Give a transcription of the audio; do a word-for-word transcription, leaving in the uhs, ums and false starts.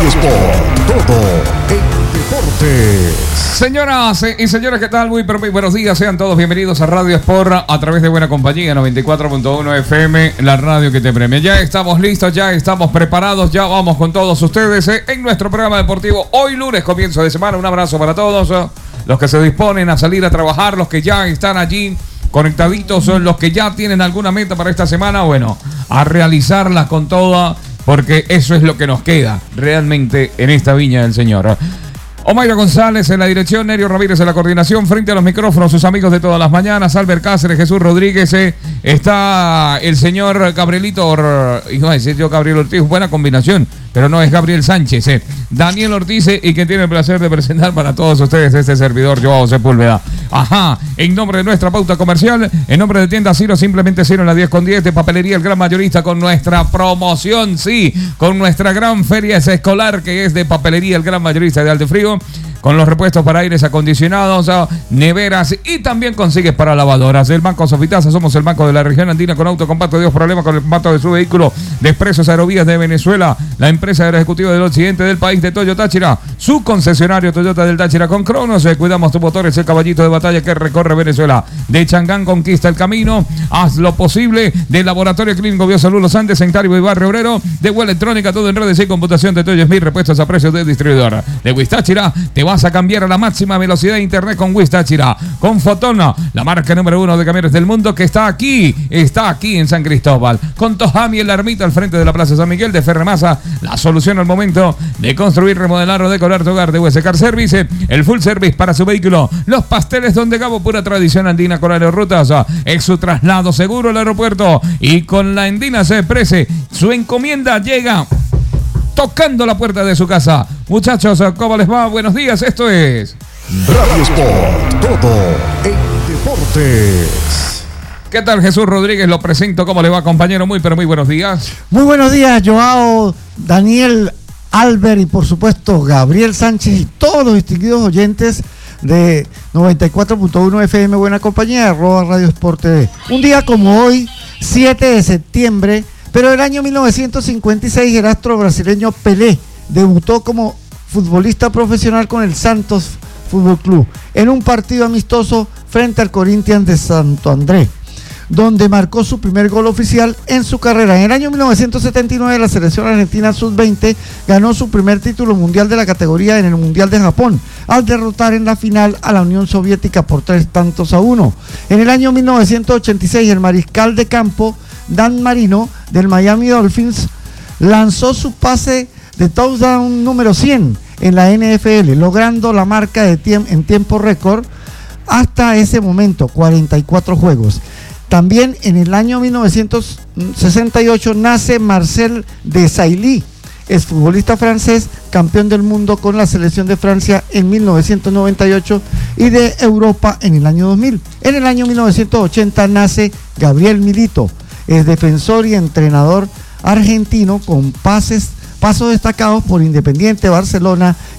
Radio Sport, todo en deportes. Señoras y señores, ¿qué tal? Muy, pero muy buenos días. Sean todos bienvenidos a Radio Sport a través de Buena Compañía noventa y cuatro punto uno F M, la radio que te premia. Ya estamos listos, ya estamos preparados, ya vamos con todos ustedes eh, en nuestro programa deportivo. Hoy lunes, comienzo de semana. Un abrazo para todos eh, los que se disponen a salir a trabajar, los que ya están allí conectaditos, son los que ya tienen alguna meta para esta semana. Bueno, a realizarla con toda, porque eso es lo que nos queda realmente en esta viña del Señor. Omaira González en la dirección, Nerio Ramírez en la coordinación, frente a los micrófonos, sus amigos de todas las mañanas, Albert Cáceres, Jesús Rodríguez, eh, está el señor Gabrielito, Or... iba a decir yo Gabriel Ortiz, buena combinación, pero no es Gabriel Sánchez, eh. Daniel Ortiz, eh, y que tiene el placer de presentar para todos ustedes este servidor, Joao Sepúlveda. Ajá, en nombre de nuestra pauta comercial, en nombre de Tienda Ciro, simplemente Ciro en la diez con diez, de Papelería El Gran Mayorista, con nuestra promoción, sí, con nuestra gran feria escolar que es de Papelería El Gran Mayorista de Altefrío, con los repuestos para aires acondicionados, neveras y también consigues para lavadoras. El Banco Sofitasa, somos el banco de la región andina con auto compacto. Dios, problemas con el compacto de su vehículo. De Expresos Aerovías de Venezuela, la empresa aeroejecutiva del occidente del país de Toyo Táchira, su concesionario Toyota del Táchira con Cronos. Eh, cuidamos tus motores, el caballito de batalla que recorre Venezuela. De Changán conquista el camino, haz lo posible. De Laboratorio Clínico Biosalud Los Andes, en Taribo y Barrio Obrero. De Web Electrónica, todo en redes y computación de Toyo Smith, repuestos a precios de distribuidor. De Huiztáchira, te vas a cambiar a la máxima velocidad de internet con Huiztáchira. Con Fotona, la marca número uno de camiones del mundo que está aquí, está aquí en San Cristóbal. Con Tojami en la ermita al frente de la Plaza San Miguel. De Ferremasa, la solución al momento de construir, remodelar o decorar tu hogar. De U S Car Service, el full service para su vehículo. Los pasteles Donde Gabo, pura tradición andina con Aerorutas. Es su traslado seguro al aeropuerto. Y con la Andina se exprese, su encomienda llega tocando la puerta de su casa. Muchachos, ¿cómo les va? Buenos días, esto es Radio Sport, todo en deportes. ¿Qué tal, Jesús Rodríguez? Lo presento. ¿Cómo le va, compañero? Muy, pero muy buenos días. Muy buenos días, Joao, Daniel, Albert y por supuesto Gabriel Sánchez y todos los distinguidos oyentes de noventa y cuatro punto uno F M Buena Compañía, arroba Radio Sport T V. Un día como hoy, siete de septiembre, pero en el año mil novecientos cincuenta y seis, el astro brasileño Pelé debutó como futbolista profesional con el Santos Fútbol Club en un partido amistoso frente al Corinthians de Santo André, donde marcó su primer gol oficial en su carrera. En el año mil novecientos setenta y nueve, la selección argentina sub veinte ganó su primer título mundial de la categoría en el Mundial de Japón, al derrotar en la final a la Unión Soviética por tres tantos a uno. En el año mil novecientos ochenta y seis, el mariscal de campo Dan Marino del Miami Dolphins lanzó su pase de touchdown número cien en la N F L, logrando la marca de tiemp- en tiempo récord hasta ese momento, cuarenta y cuatro juegos. También en el año mil novecientos sesenta y ocho nace Marcel Desailly, exfutbolista francés, campeón del mundo con la selección de Francia en mil novecientos noventa y ocho y de Europa en el año dos mil. En el año mil novecientos ochenta nace Gabriel Milito, es defensor y entrenador argentino con pases, pasos destacados por Independiente, Barcelona